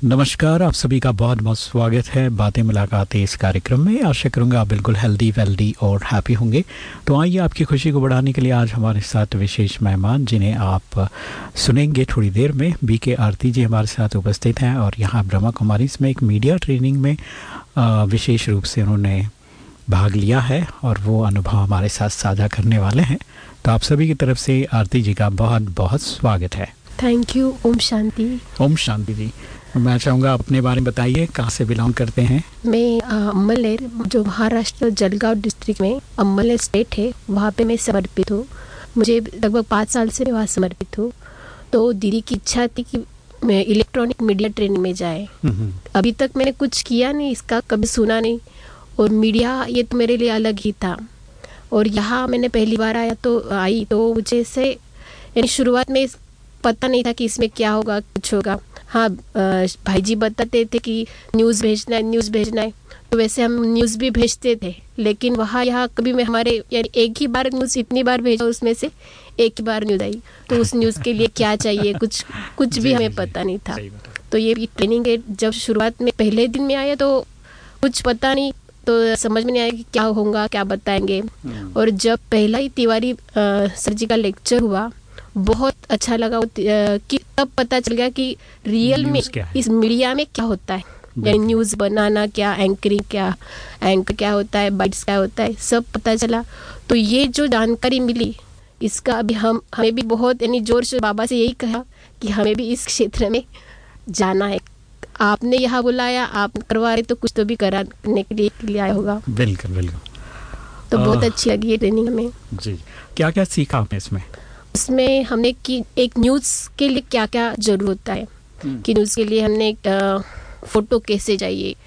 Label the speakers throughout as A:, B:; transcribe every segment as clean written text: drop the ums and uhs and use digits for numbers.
A: नमस्कार, आप सभी का बहुत बहुत स्वागत है बातें मुलाकातें इस कार्यक्रम में। आशा करूँगा आप बिल्कुल हेल्दी वेल्दी और हैप्पी होंगे। तो आइए आपकी खुशी को बढ़ाने के लिए आज हमारे साथ विशेष मेहमान जिन्हें आप सुनेंगे थोड़ी देर में, बीके आरती जी हमारे साथ उपस्थित हैं और यहाँ ब्रह्मा कुमारी में एक मीडिया ट्रेनिंग में विशेष रूप से उन्होंने भाग लिया है और वो अनुभव हमारे साथ साझा करने वाले हैं। तो आप सभी की तरफ से आरती जी का बहुत बहुत स्वागत है।
B: Thank you. ओम शांति।
A: ओम शांति जी। मैं चाहूँगा अपने बारे में बताइए, कहाँ से बिलोंग करते हैं?
B: मैं अम्मलेर, जो महाराष्ट्र जलगांव डिस्ट्रिक्ट में अम्मलेर स्टेट है, वहाँ पे मैं समर्पित हूँ। मुझे लगभग 5 साल से मैं वहाँ समर्पित हूँ। तो दीदी की इच्छा थी कि मैं इलेक्ट्रॉनिक मीडिया ट्रेनिंग में जाए। अभी तक मैंने कुछ किया नहीं, इसका कभी सुना नहीं, और मीडिया ये तो मेरे लिए अलग ही था। और यहाँ मैंने पहली बार आई तो मुझे से यानी शुरुआत में पता नहीं था कि इसमें क्या होगा, कुछ होगा। हाँ, भाई जी बताते थे कि न्यूज़ भेजना है, तो वैसे हम न्यूज़ भी भेजते थे। लेकिन वहाँ यहाँ कभी मैं हमारे यानी एक ही बार न्यूज़ इतनी बार भेजा, उसमें से एक ही बार न्यूज़ आई, तो उस न्यूज़ के लिए क्या चाहिए कुछ भी हमें पता नहीं था। तो ये ट्रेनिंग है, जब शुरुआत में पहले दिन में आया तो कुछ पता नहीं, तो समझ में नहीं आया कि क्या होगा, क्या बताएंगे। और जब पहला ही तिवारी सर जी का लेक्चर हुआ, बहुत अच्छा लगा कि तब पता चल गया कि रियल में इस मीडिया में क्या होता है, यानी न्यूज़ बनाना क्या, एंकर क्या होता है, बाइट्स क्या होता है, सब पता चला। तो ये जो जानकारी मिली, इसका अभी हमें भी बहुत यानी जोर से बाबा से यही कहा कि हमें भी इस क्षेत्र में जाना है। आपने यहाँ बुलाया, आप करवा रहे, तो कुछ तो भी कराने के लिए आया होगा।
A: बिल्कुल बिल्कुल।
B: तो बहुत अच्छी लगी ये ट्रेनिंग हमें जी।
A: क्या क्या सीखा आपने इसमें?
B: उसमें हमने कि एक न्यूज़ के लिए क्या क्या जरूर होता है, कि न्यूज़ के लिए हमने फोटो कैसे चाहिए,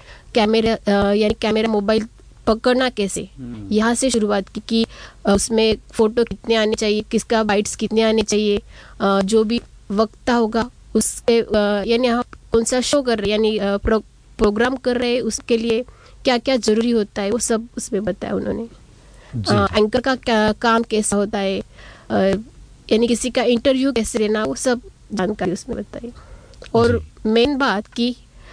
B: कैमरा मोबाइल पकड़ना कैसे, यहाँ से शुरुआत की कि उसमें फ़ोटो कितने आने चाहिए, किसका बाइट्स कितने आने चाहिए, जो भी वक्ता होगा उसके यानी आप कौन सा शो कर रहे यानी प्रोग्राम कर रहे हैं, उसके लिए क्या क्या ज़रूरी होता है, वो सब उसमें बताया उन्होंने। एंकर का काम कैसा होता है, यानी किसी का इंटरव्यू कैसे लेना, वो सब जानकारी उसमें बताई। और मेन बात कि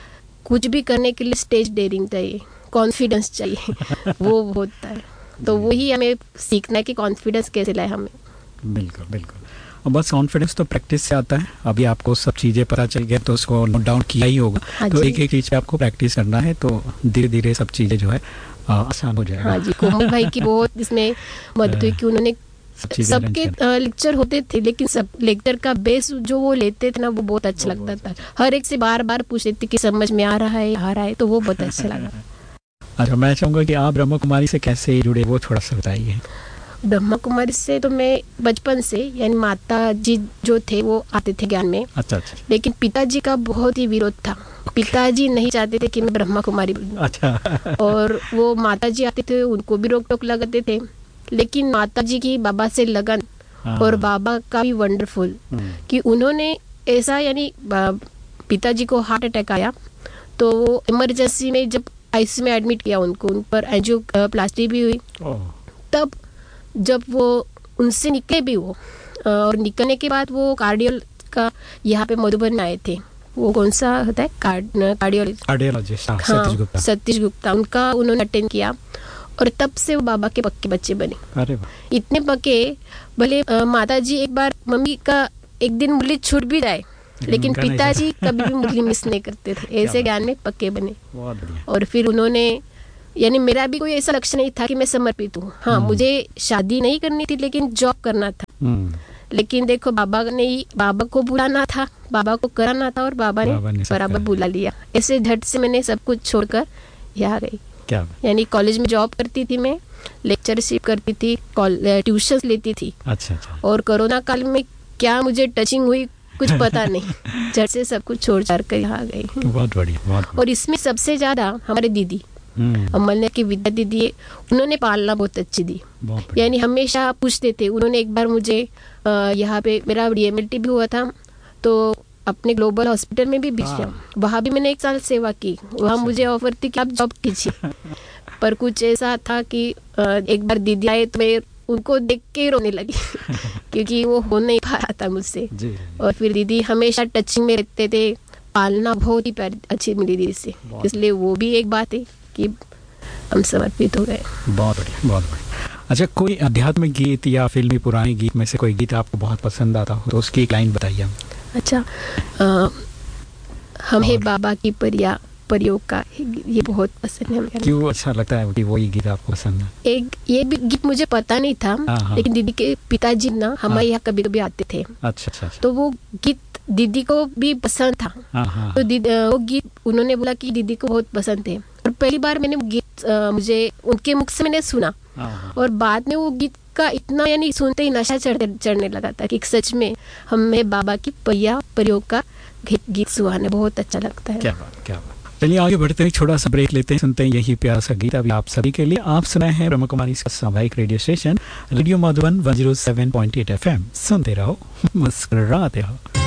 B: कुछ भी करने के लिए स्टेज डेयरिंग चाहिए, कॉन्फिडेंस चाहिए वो होता है। तो वही हमें सीखना है कि कॉन्फिडेंस कैसे लाए हमें।
A: बिल्कुल बिल्कुल। और बस कॉन्फिडेंस तो प्रैक्टिस से आता है। अभी आपको सब चीज़ें पता चल गया तो उसको नोट डाउन किया ही होगा। तो एक एक चीज़ पे आपको प्रैक्टिस करना है, तो धीरे धीरे सब चीज़ें जो है आसान हो जाएगा।
B: हाँ जी, कोमल भाई की बहुत इसमें मदद हुई कि उन्होंने सबके लेक्चर होते थे, लेकिन सब लेक्चर का बेस जो वो लेते थे ना, वो बहुत अच्छा लगता था। हर एक से बार बार पूछते थे कि समझ में आ रहा है, तो वो बहुत अच्छा लगा।
A: अच्छा, मैं चाहूँगा कि आप ब्रह्मा कुमारी से कैसे जुड़े, वो थोड़ा सा बताइए।
B: ब्रह्मा कुमारी से तो मैं बचपन से, यानी माता जी जो थे वो आते थे ज्ञान में। अच्छा। लेकिन पिताजी का बहुत ही विरोध था। पिताजी नहीं चाहते थे कि मैं ब्रह्मा कुमारी बनूं। अच्छा। और वो माता जी आते थे, उनको भी रोक टोक लगाते थे। लेकिन माता जी की बाबा से लगन और बाबा का भी वंडरफुल कि उन्होंने ऐसा, यानी पिताजी को हार्ट अटैक आया तो वो इमरजेंसी में जब आईसीयू में एडमिट किया, उन पर एंजियोप्लास्टी भी हुई। तब जब वो उनसे निकले भी वो, और निकलने के बाद वो कार्डियल का यहाँ पे मधुबन आए थे। वो कौन सा होता है, कार्डियोलॉजिस्ट, सतीश गुप्ता, उनका उन्होंने अटेंड किया। और तब से वो बाबा के पक्के बच्चे बने। अरे इतने पक्के, भले माता जी एक बार मम्मी का एक दिन मुरली छूट भी जाए, लेकिन पिताजी कभी भी मुरली मिस नहीं करते थे। ऐसे ज्ञान में पक्के बने। और फिर उन्होंने, यानी मेरा भी कोई ऐसा लक्ष्य नहीं था कि मैं समर्पित हूँ। हाँ, मुझे शादी नहीं करनी थी, लेकिन जॉब करना था। लेकिन देखो, बाबा को बुलाना था, बाबा को कराना था, और बाबा ने बराबर बुला लिया। ऐसे झट से मैंने सब कुछ छोड़कर यहाँ गई। यानी कॉलेज में जॉब करती थी मैं, लेक्चरशिप करती थी, ट्यूशन लेती थी। अच्छा। और कोरोना काल में क्या मुझे टचिंग हुई कुछ पता नहीं, झट से सब कुछ छोड़ छाड़ कर यहाँ गई।
A: बहुत बढ़िया।
B: और इसमें सबसे ज्यादा हमारे दीदी अमलने की विद्या दीदी, उन्होंने पालना बहुत अच्छी दी। यानी हमेशा पूछते थे। उन्होंने एक बार मुझे यहाँ पे, मेरा DMLT भी हुआ था, तो अपने ग्लोबल हॉस्पिटल में भी भेजा। वहाँ भी मैंने 1 साल सेवा की। वहाँ मुझे ऑफर थी कि आप जॉब कीजिए, पर कुछ ऐसा था कि एक बार दीदी आए तो मैं उनको देख के रोने लगी क्योंकि वो हो नहीं पा रहा था मुझसे। और फिर दीदी हमेशा टचिंग में रहते थे, पालना बहुत ही अच्छी मिली दीदी से, इसलिए वो भी एक बात है कि हम समर्पित हो गए।
A: बहुत बढ़िया, बहुत बढ़िया। अच्छा, कोई आध्यात्मिक गीत या फिल्मी पुराने गीत में से कोई गीत आपको बहुत पसंद आता हो तो उसकी एक लाइन बताइए।
B: अच्छा, हम है बाबा की परिया परियों का, ये बहुत पसंद है हमें।
A: क्यों अच्छा लगता है कि वही गीत आपको पसंद है?
B: एक ये भी गीत मुझे पता नहीं था, लेकिन दीदी के पिताजी ना हमारे यहाँ कभी कभी आते थे।
A: अच्छा।
B: तो वो गीत दीदी को भी पसंद था। तो वो गीत उन्होंने बोला कि दीदी को बहुत पसंद है, और पहली बार मैंने वो गीत मुझे उनके मुख से मैंने सुना, और बाद में वो गीत का इतना यानी सुनते ही नशा चढ़ने लगा था कि सच में हमें बाबा की परियों का गीत सुहाने बहुत अच्छा लगता है।
A: क्या बात। चलिए आगे बढ़ते हैं, छोटा सा ब्रेक लेते हैं, सुनते हैं यही प्यारा सा गीत अभी आप सभी के लिए। आप सुनाए हैं ब्रह्म कुमारी का सामुदायिक radio station radio Madhuban 107.8 FM। सुनते रहो, मुस्कुराते रहो।